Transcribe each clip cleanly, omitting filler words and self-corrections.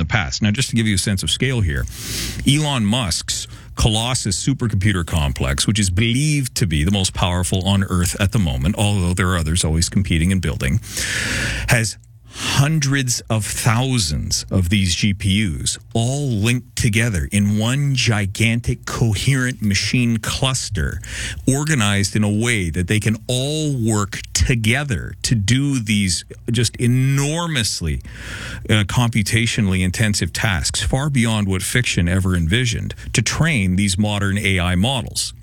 the past. Now, just to give you a sense of scale here, Elon Musk's Colossus supercomputer complex, which is believed to be the most powerful on Earth at the moment, although there are others always competing and building, has hundreds of thousands of these GPUs all linked together in one gigantic coherent machine cluster, organized in a way that they can all work together to do these just enormously computationally intensive tasks, far beyond what fiction ever envisioned, to train these modern AI models.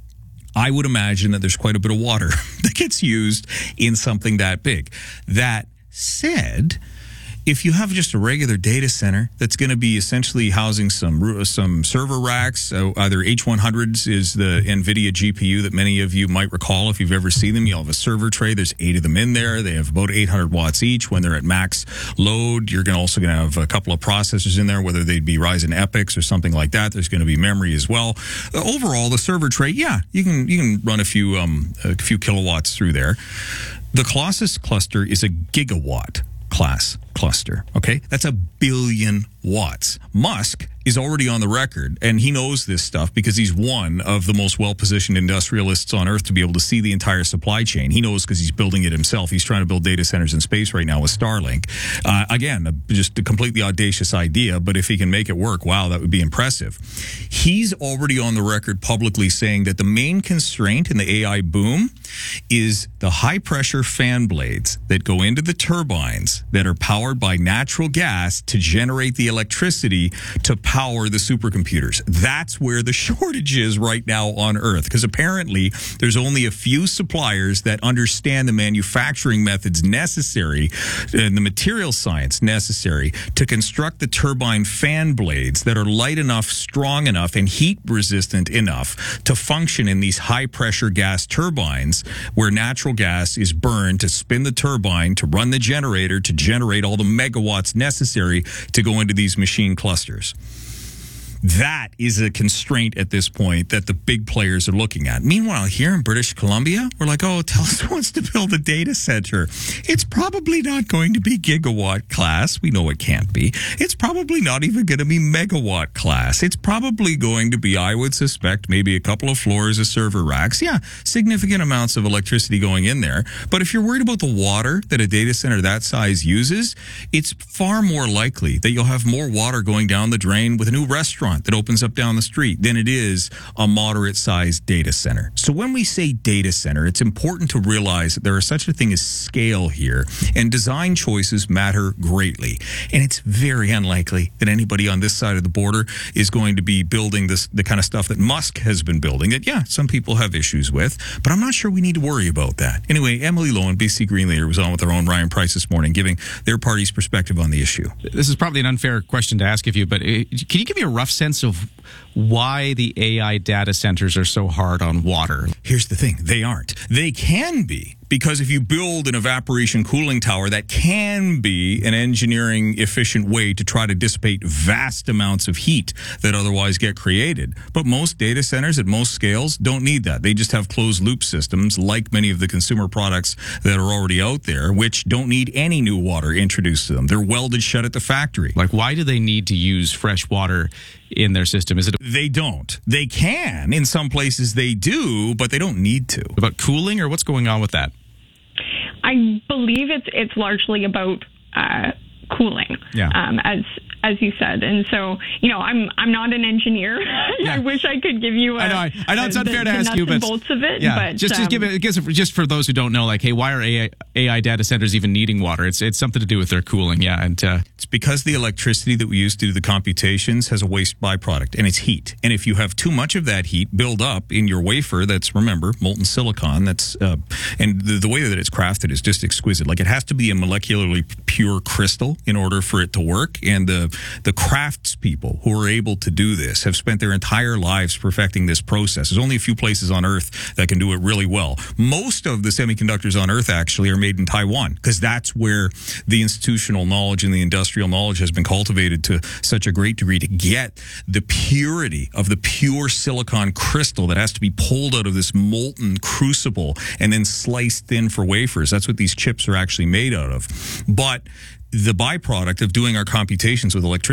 I would imagine that there's quite a bit of water that gets used in something that big. That said, if you have just a regular data center that's going to be essentially housing some server racks, either H100s is the NVIDIA GPU that many of you might recall if you've ever seen them. You'll have a server tray. There's 8 of them in there. They have about 800 watts each. When they're at max load, you're also going to have a couple of processors in there, whether they'd be Ryzen Epics or something like that. There's going to be memory as well. Overall, the server tray, yeah, you can run a few kilowatts through there. The Colossus cluster is a gigawatt class cluster, okay? That's 1 billion watts. Musk is already on the record, and he knows this stuff because he's one of the most well-positioned industrialists on Earth to be able to see the entire supply chain. He knows because he's building it himself. He's trying to build data centers in space right now with Starlink. Again, just a completely audacious idea, but if he can make it work, wow, that would be impressive. He's already on the record publicly saying that the main constraint in the AI boom is the high-pressure fan blades that go into the turbines that are powered by natural gas to generate the electricity to power the supercomputers. That's where the shortage is right now on Earth, because apparently there's only a few suppliers that understand the manufacturing methods necessary and the material science necessary to construct the turbine fan blades that are light enough, strong enough, and heat resistant enough to function in these high pressure gas turbines where natural gas is burned to spin the turbine, to run the generator, to generate all the megawatts necessary to go into these machine clusters. That is a constraint at this point that the big players are looking at. Meanwhile, here in British Columbia, we're like, oh, TELUS wants to build a data center. It's probably not going to be gigawatt class. We know it can't be. It's probably not even going to be megawatt class. It's probably going to be, I would suspect, maybe a couple of floors of server racks. Yeah, significant amounts of electricity going in there. But if you're worried about the water that a data center that size uses, it's far more likely that you'll have more water going down the drain with a new restaurant that opens up down the street than it is a moderate-sized data center. So when we say data center, it's important to realize that there is such a thing as scale here, and design choices matter greatly. And it's very unlikely that anybody on this side of the border is going to be building the kind of stuff that Musk has been building that, yeah, some people have issues with, but I'm not sure we need to worry about that. Anyway, Emily Lowen, BC Green Leader, was on with our own Ryan Price this morning, giving their party's perspective on the issue. This is probably an unfair question to ask of you, but can you give me a rough sense of why the AI data centers are so hard on water? Here's the thing. They aren't. They can be. Because if you build an evaporation cooling tower, that can be an engineering efficient way to try to dissipate vast amounts of heat that otherwise get created. But most data centers at most scales don't need that. They just have closed loop systems, like many of the consumer products that are already out there, which don't need any new water introduced to them. They're welded shut at the factory. Like, why do they need to use fresh water in their system? Is it? They don't. They can. In some places they do, but they don't need to. About cooling, or what's going on with that? I believe it's largely about cooling, as you said, and so I'm not an engineer. I wish I could give you. I know it's unfair to ask you, but bolts of it. Yeah, but just give it. Just for those who don't know, like, hey, why are AI data centers even needing water? It's something to do with their cooling, yeah, and it's because the electricity that we use to do the computations has a waste byproduct, and it's heat. And if you have too much of that heat build up in your wafer, that's, remember, molten silicon. That's and the way that it's crafted is just exquisite. Like, it has to be a molecularly pure crystal in order for it to work, and the craftspeople who are able to do this have spent their entire lives perfecting this process. There's only a few places on Earth that can do it really well. Most of the semiconductors on Earth actually are made in Taiwan, because that's where the institutional knowledge and the industrial knowledge has been cultivated to such a great degree to get the purity of the pure silicon crystal that has to be pulled out of this molten crucible and then sliced thin for wafers. That's what these chips are actually made out of. But the byproduct of doing our computations with electricity